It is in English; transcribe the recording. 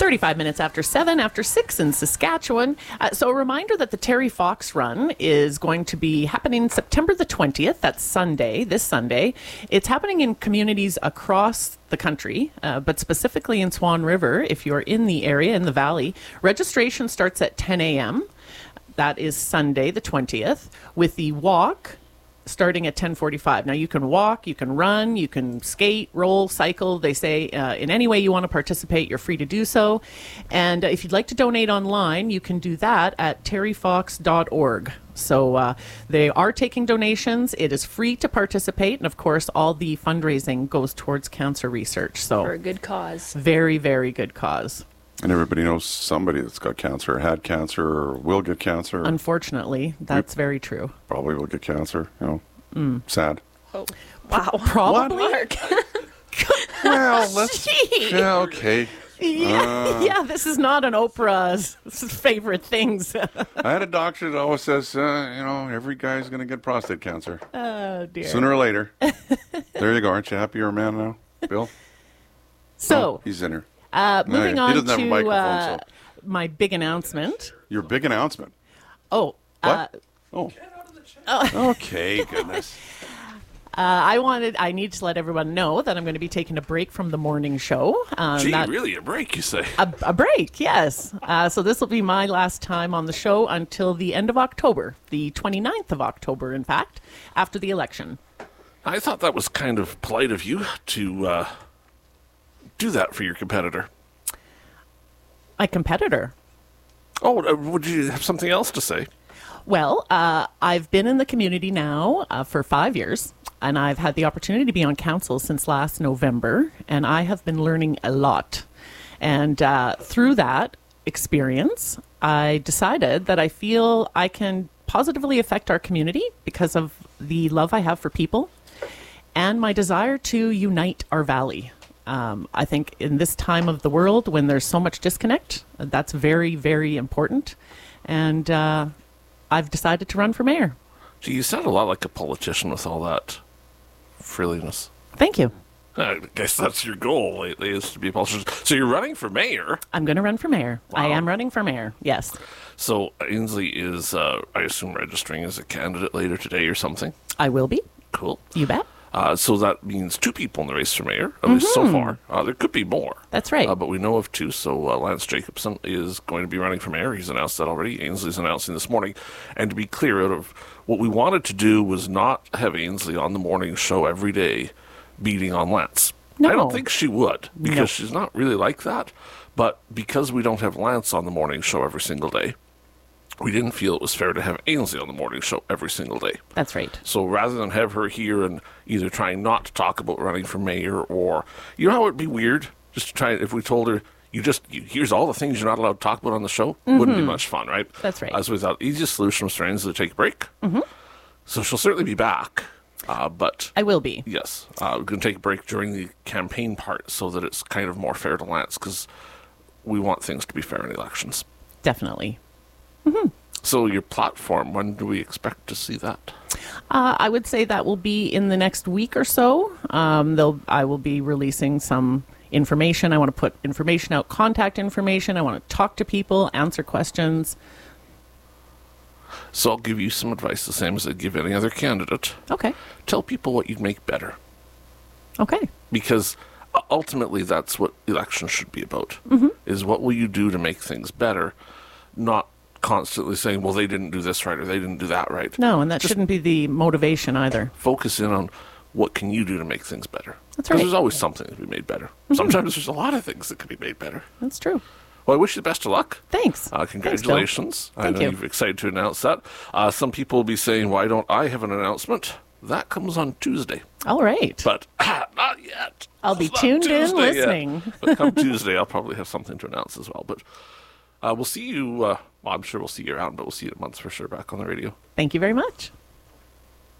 35 minutes after 7, after 6 in Saskatchewan. So a reminder that the Terry Fox Run is going to be happening September the 20th. That's Sunday, this Sunday. It's happening in communities across the country, but specifically in Swan River, if you're in the area, in the valley. Registration starts at 10 a.m. That is Sunday the 20th, with the walk starting at 10:45. Now, you can walk, you can run, you can skate, roll, cycle. They say in any way you want to participate, you're free to do so. And if you'd like to donate online, you can do that at terryfox.org. So they are taking donations. It is free to participate. And, of course, all the fundraising goes towards cancer research. So for a good cause. Very, very good cause. And everybody knows somebody that's got cancer, or had cancer, or will get cancer. Unfortunately, that's very true. Probably will get cancer, Sad. Oh, wow. Probably. Mark. Well, let's... Yeah, okay. Yeah, this is not an Oprah's favorite things. I had a doctor that always says, every guy's going to get prostate cancer. Oh, dear. Sooner or later. There you go. Aren't you happy you're a man now, Bill? So, he's in here. Moving he on doesn't have a to microphone, so. my big announcement. Your big announcement? Oh. What? Okay, goodness. I need to let everyone know that I'm going to be taking a break from the morning show. Really? A break, you say? A break, yes. So this will be my last time on the show until the end of October, the 29th of October, in fact, after the election. I thought that was kind of polite of you to do that for your competitor. My competitor? Oh, would you have something else to say? Well, I've been in the community now for 5 years, and I've had the opportunity to be on council since last November, and I have been learning a lot. And through that experience, I decided that I feel I can positively affect our community because of the love I have for people and my desire to unite our valley. I think in this time of the world when there's so much disconnect, that's very, very important. And I've decided to run for mayor. Gee, you sound a lot like a politician with all that frilliness. Thank you. I guess that's your goal lately, is to be a politician. So you're running for mayor? I'm going to run for mayor. Wow. I am running for mayor, yes. So Ainsley is, I assume, registering as a candidate later today or something? I will be. Cool. You bet. So that means 2 people in the race for mayor, at least so far. There could be more. That's right. But we know of 2. So Lance Jacobson is going to be running for mayor. He's announced that already. Ainsley's announcing this morning. And to be clear, out of what we wanted to do was not have Ainsley on the morning show every day beating on Lance. No. I don't think she would, because No. she's not really like that. But because we don't have Lance on the morning show every single day, we didn't feel it was fair to have Ainsley on the morning show every single day. That's right. So rather than have her here and either trying not to talk about running for mayor, or, you know how it would be weird? Just to try, if we told her, here's all the things you're not allowed to talk about on the show, wouldn't be much fun, right? That's right. So we thought the easiest solution was for Ainsley to take a break. So she'll certainly be back, but... I will be. Yes. We're going to take a break during the campaign part so that it's kind of more fair to Lance, because we want things to be fair in elections. Definitely. So your platform, when do we expect to see that? I would say that will be in the next week or so. I will be releasing some information. I want to put information out, contact information. I want to talk to people, answer questions. So I'll give you some advice, the same as I'd give any other candidate. Okay. Tell people what you'd make better. Okay. Because ultimately that's what elections should be about, is what will you do to make things better, not constantly saying, well, they didn't do this right or they didn't do that right. No, and that Just shouldn't be the motivation either. focus in on what can you do to make things better. That's Because right. there's always something that can be made better. Sometimes there's a lot of things that can be made better. That's true. Well, I wish you the best of luck. Thanks. Congratulations. Thanks, Bill. I know you're excited to announce that. Some people will be saying, why don't I have an announcement? That comes on Tuesday. All right. But not yet. I'll be It's not tuned in Tuesday yet. listening. But come Tuesday, I'll probably have something to announce as well. But we'll see you, well, I'm sure we'll see you around, but we'll see you in a month for sure back on the radio. Thank you very much.